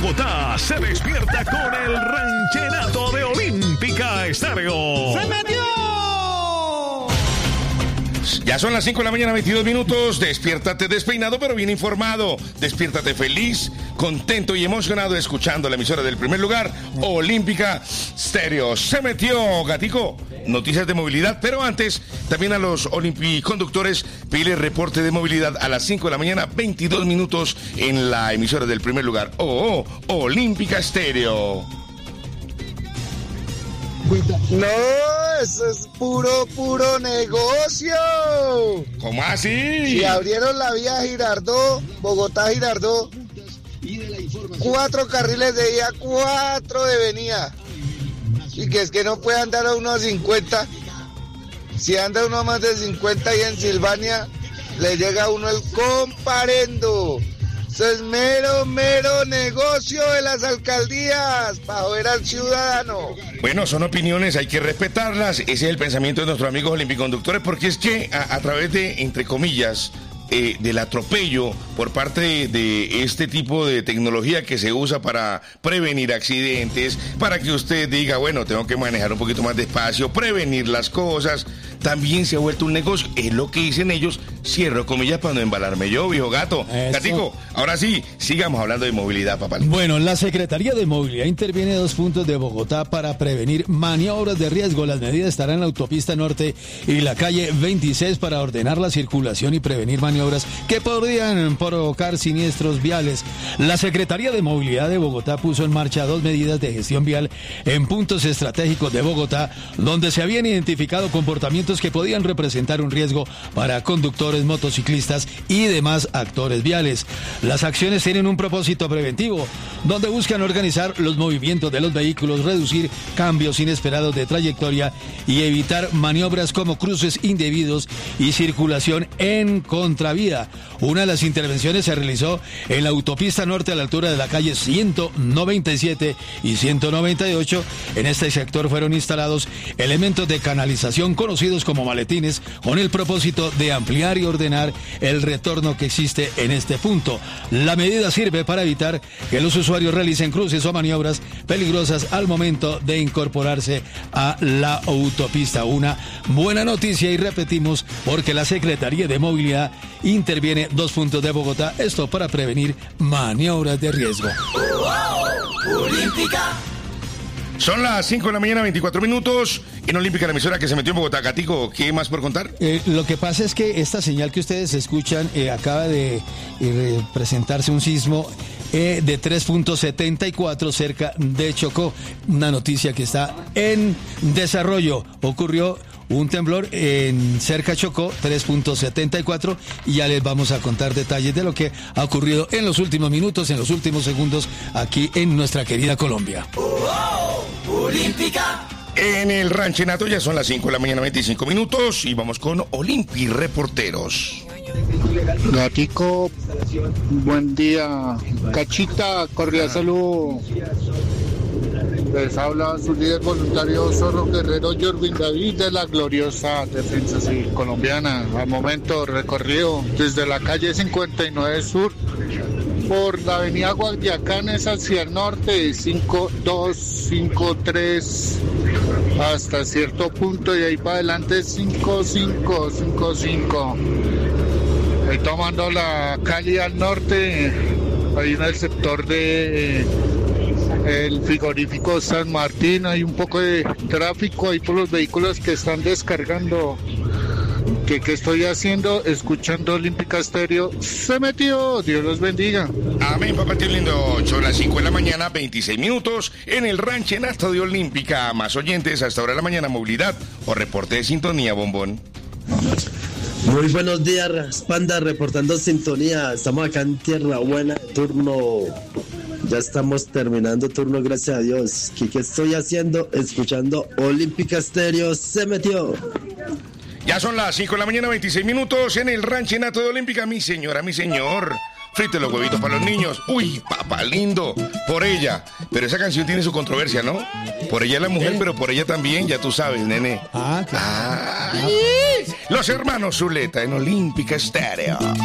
Bogotá se despierta con el ranchenato de Olímpica Estéreo. ¡Se metió! Ya son las 5 de la mañana, 22 minutos. Despiértate despeinado, pero bien informado. Despiértate feliz, contento y emocionado escuchando la emisora del primer lugar, Olímpica Stereo. Se metió, gatico. Noticias de movilidad, pero antes, también a los olimpiconductores, pide reporte de movilidad a las 5 de la mañana, 22 minutos en la emisora del primer lugar, Olímpica Stereo. No, eso es puro negocio. ¿Cómo así? Si abrieron la vía Girardot, Bogotá-Girardot, 4 carriles de ida, 4 de venida. Y que es que no puede andar a uno a 50. Si anda uno a más de 50 y en Silvania, le llega a uno el comparendo. Eso es mero negocio de las alcaldías para joder al ciudadano. Bueno, son opiniones, hay que respetarlas. Ese es el pensamiento de nuestros amigos olimpiconductores, porque es que a través de, entre comillas, del atropello por parte de este tipo de tecnología que se usa para prevenir accidentes, para que usted diga, bueno, tengo que manejar un poquito más despacio, prevenir las cosas, también se ha vuelto un negocio. Es lo que dicen ellos, cierro comillas para no embalarme yo, viejo gato. Eso. Gatico, ahora sí, sigamos hablando de movilidad, papá. Bueno, la Secretaría de Movilidad interviene 2 puntos de Bogotá para prevenir maniobras de riesgo. Las medidas estarán en la autopista norte y la calle 26 para ordenar la circulación y prevenir maniobras que podrían provocar siniestros viales. La Secretaría de Movilidad de Bogotá puso en marcha 2 medidas de gestión vial en puntos estratégicos de Bogotá, donde se habían identificado comportamientos que podían representar un riesgo para conductores, motociclistas y demás actores viales. Las acciones tienen un propósito preventivo, donde buscan organizar los movimientos de los vehículos, reducir cambios inesperados de trayectoria y evitar maniobras como cruces indebidos y circulación en contravía. Una de las intervenciones se realizó en la autopista norte a la altura de la calle 197 y 198. En este sector fueron instalados elementos de canalización conocidos como maletines, con el propósito de ampliar y ordenar el retorno que existe en este punto. La medida sirve para evitar que los usuarios realicen cruces o maniobras peligrosas al momento de incorporarse a la autopista. Una buena noticia, y repetimos, porque la Secretaría de Movilidad interviene 2 puntos de Bogotá, esto para prevenir maniobras de riesgo. Olímpica. Son las 5 de la mañana, 24 minutos, en Olímpica, la emisora que se metió en Bogotá. Gatico, ¿qué más por contar? Lo que pasa es que esta señal que ustedes escuchan acaba de presentarse un sismo de 3.74 cerca de Chocó. Una noticia que está en desarrollo. Ocurrió un temblor en cerca Chocó, 3.74, y ya les vamos a contar detalles de lo que ha ocurrido en los últimos minutos, en los últimos segundos, aquí en nuestra querida Colombia. Olímpica. En el ranchenato ya son las 5 de la mañana, 25 minutos, y vamos con Olimpi Reporteros. Gatico, buen día. Cachita, cordial saludo. Les habla su líder voluntario Zorro Guerrero Jorvin David de la gloriosa Defensa Civil Colombiana. Al momento recorrido desde la calle 59 Sur por la avenida Guadiacanes hacia el norte, 5253 hasta cierto punto, y ahí para adelante 5555. Ahí tomando la calle al norte, ahí en el sector de el frigorífico San Martín, hay un poco de tráfico ahí por los vehículos que están descargando. ¿Qué estoy haciendo? Escuchando Olímpica Stereo. Se metió. Dios los bendiga. Amén, papá, tío lindo. Son las 5 de la mañana, 26 minutos, en el ranchenato de Olímpica. Más oyentes hasta ahora de la mañana, movilidad o reporte de sintonía, bombón. Muy buenos días, Panda, reportando sintonía. Estamos acá en Tierra Buena, turno. Ya estamos terminando turno, gracias a Dios. ¿Qué estoy haciendo? Escuchando Olímpica Stereo. Se metió. Ya son las 5 de la mañana, 26 minutos, en el ranchenato de Olímpica. Mi señora, mi señor, frite los huevitos para los niños. Uy, papá lindo, por ella. Pero esa canción tiene su controversia, ¿no? Por ella es la mujer, pero por ella también, ya tú sabes, nene. Claro. Los hermanos Zuleta en Olímpica Stereo.